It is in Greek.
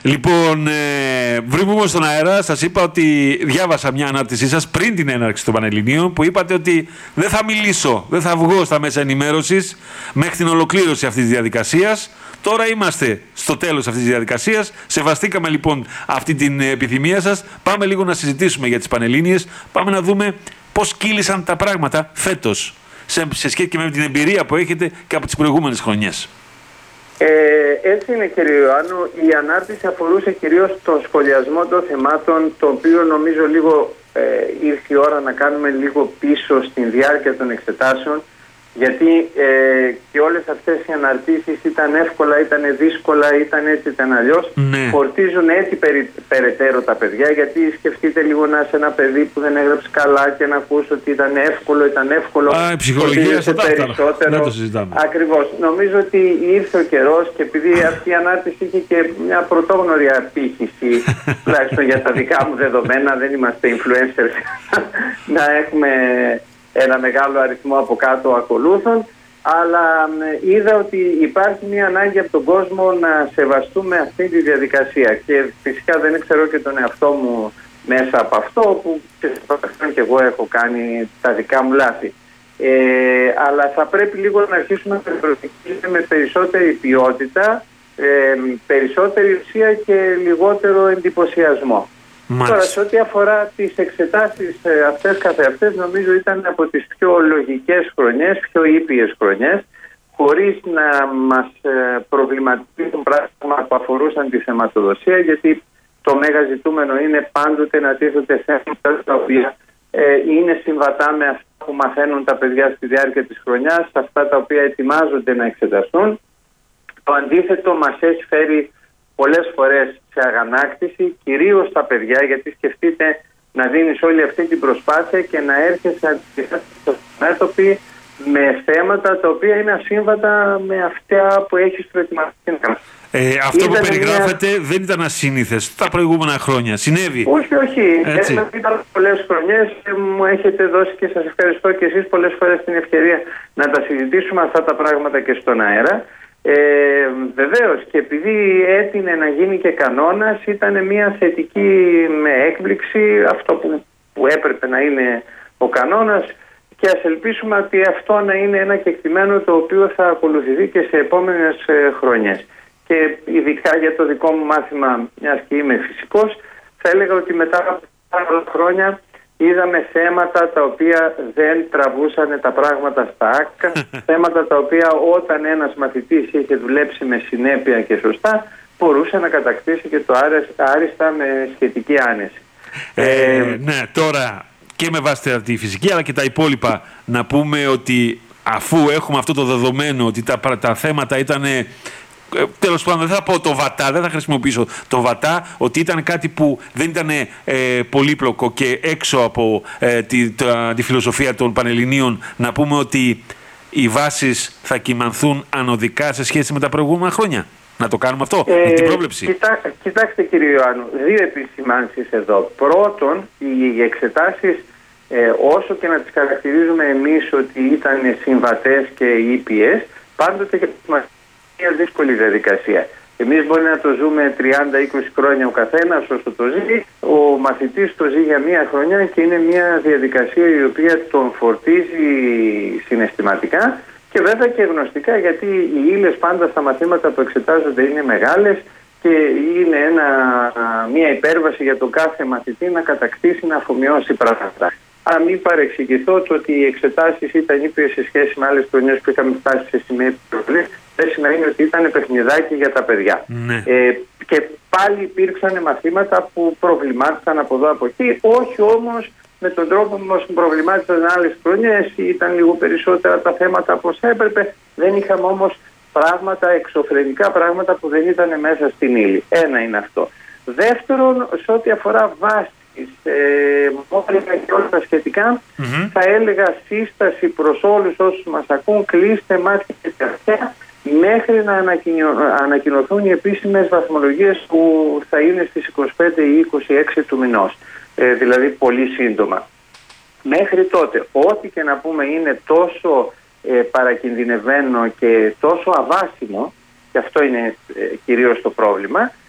Λοιπόν, βρήμουμε στον αέρα. Σας είπα ότι διάβασα μια ανάρτησή σας πριν την έναρξη των Πανελληνίων που είπατε ότι δεν θα μιλήσω, δεν θα βγω στα μέσα ενημέρωσης μέχρι την ολοκλήρωση αυτής της διαδικασίας. Τώρα είμαστε στο τέλος αυτής της διαδικασίας. Σεβαστήκαμε λοιπόν αυτή την επιθυμία σας. Πάμε λίγο να συζητήσουμε για τις Πανελλήνιες. Πάμε να δούμε πώς κύλησαν τα πράγματα φέτος σε σχέση και με την εμπειρία που έχετε και από τις προηγούμενες χρονιές. Έτσι είναι, κύριε Ιωάννου. Η ανάρτηση αφορούσε κυρίως τον σχολιασμό των θεμάτων, το οποίο νομίζω λίγο ήρθε η ώρα να κάνουμε λίγο πίσω στην διάρκεια των εξετάσεων, γιατί και όλες αυτές οι αναρτήσεις ήταν εύκολα, ήταν δύσκολα, ήταν έτσι, ήταν αλλιώς. Ναι. Φορτίζουν έτσι περαιτέρω τα παιδιά, γιατί σκεφτείτε λίγο να είσαι ένα παιδί που δεν έγραψε καλά και να ακούς ότι ήταν εύκολο. Η ψυχολογία στο περισσότερο. Δεν το συζητάμε. Ακριβώς. Νομίζω ότι ήρθε ο καιρός και επειδή αυτή η ανάρτηση είχε και μια πρωτόγνωρη απήχηση, τουλάχιστον για τα δικά μου δεδομένα, δεν είμαστε influencers, να έχουμε ένα μεγάλο αριθμό από κάτω ακολούθων, αλλά είδα ότι υπάρχει μια ανάγκη από τον κόσμο να σεβαστούμε αυτή τη διαδικασία και φυσικά δεν ξέρω και τον εαυτό μου μέσα από αυτό, που και εγώ έχω κάνει τα δικά μου λάθη. Αλλά θα πρέπει λίγο να αρχίσουμε να προσεγγίσουμε με περισσότερη ποιότητα, περισσότερη ουσία και λιγότερο εντυπωσιασμό. Τώρα, σε ό,τι αφορά τις εξετάσεις αυτές καθεαυτές, νομίζω ήταν από τις πιο λογικές χρονιές, πιο ήπιες χρονιές, χωρίς να μας προβληματίσουν πράγματα που αφορούσαν τη θεματοδοσία, γιατί το μέγα ζητούμενο είναι πάντοτε να τίθονται θέματα τα οποία είναι συμβατά με αυτά που μαθαίνουν τα παιδιά στη διάρκεια της χρονιάς, αυτά τα οποία ετοιμάζονται να εξεταστούν. Το αντίθετο μας έχει φέρει πολλές φορές σε αγανάκτηση, κυρίως τα παιδιά, γιατί σκεφτείτε να δίνεις όλη αυτή την προσπάθεια και να έρχεσαι αντιμέτωποι με θέματα τα οποία είναι ασύμβατα με αυτά που έχεις προετοιμαστεί. Αυτό που περιγράφετε δεν ήταν ασύνηθες τα προηγούμενα χρόνια. Συνέβη. Όχι. Ήταν πολλές χρονιές και μου έχετε δώσει, και σας ευχαριστώ και εσείς, πολλές φορές την ευκαιρία να τα συζητήσουμε αυτά τα πράγματα και στον αέρα. Βεβαίως, και επειδή έτεινε να γίνει και κανόνας, ήταν μια θετική με έκπληξη αυτό που έπρεπε να είναι ο κανόνας, και ας ελπίσουμε ότι αυτό να είναι ένα κεκτημένο το οποίο θα ακολουθηθεί και σε επόμενες χρονιές. Και ειδικά για το δικό μου μάθημα, μιας και είμαι φυσικός, θα έλεγα ότι μετά από πολλά χρόνια είδαμε θέματα τα οποία δεν τραβούσαν τα πράγματα στα άκρα, θέματα τα οποία όταν ένας μαθητής είχε δουλέψει με συνέπεια και σωστά, μπορούσε να κατακτήσει και το άριστα με σχετική άνεση. Ναι, τώρα και με βάση τη φυσική αλλά και τα υπόλοιπα, να πούμε ότι αφού έχουμε αυτό το δεδομένο ότι τα θέματα ήταν... τέλος πάντων, δεν θα πω το βατά, δεν θα χρησιμοποιήσω το βατά, ότι ήταν κάτι που δεν ήταν πολύπλοκο και έξω από τη φιλοσοφία των Πανελληνίων, να πούμε ότι οι βάσεις θα κυμανθούν ανωδικά σε σχέση με τα προηγούμενα χρόνια. Να το κάνουμε αυτό, με την πρόβλεψη. Κοιτάξτε, κύριε Ιωάννου, δύο επισημάνσεις εδώ. Πρώτον, οι εξετάσεις, όσο και να τις χαρακτηρίζουμε εμείς ότι ήταν συμβατές και ήπιες, πάντοτε και μια δύσκολη διαδικασία. Εμείς μπορεί να το ζούμε 30-20 χρόνια ο καθένας όσο το ζει, ο μαθητής το ζει για μία χρονιά και είναι μια διαδικασία η οποία τον φορτίζει συναισθηματικά και βέβαια και γνωστικά, γιατί οι ύλες πάντα στα μαθήματα που εξετάζονται είναι μεγάλες και είναι μια υπέρβαση για τον κάθε μαθητή να κατακτήσει, να αφομοιώσει πράγματα. Αν μην παρεξηγηθώ το ότι οι εξετάσεις ήταν ήπιες σε σχέση με άλλες χρονιές που είχαμε φτάσει σε σημεία επιπλοκής, δεν σημαίνει ότι ήταν παιχνιδάκι για τα παιδιά. Ναι. Και πάλι υπήρξαν μαθήματα που προβλημάτισαν από εδώ από εκεί, όχι όμως με τον τρόπο που προβλημάτισαν άλλες χρονιές, ήταν λίγο περισσότερα τα θέματα από όσα έπρεπε, δεν είχαμε όμως πράγματα, εξωφρενικά πράγματα που δεν ήταν μέσα στην ύλη. Ένα είναι αυτό. Δεύτερον, σε ό,τι αφορά βάση, μόλικα και όλα τα σχετικά, θα έλεγα σύσταση προς όλους όσους μας ακούν, κλείστε μάτια και αυτιά μέχρι να ανακοινωθούν οι επίσημες βαθμολογίες που θα είναι στις 25 ή 26 του μηνός, δηλαδή πολύ σύντομα. Μέχρι τότε, ό,τι και να πούμε είναι τόσο παρακινδυνευμένο και τόσο αβάσιμο, και αυτό είναι κυρίως το πρόβλημα,